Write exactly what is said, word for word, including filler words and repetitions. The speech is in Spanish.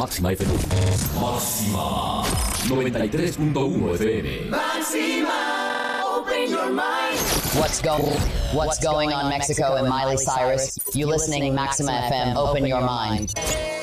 Máxima F M. Máxima noventa y tres punto uno F M. Máxima, open your mind. What's going What's going on Mexico and Miley Cyrus? You listening Maxima F M, open your mind.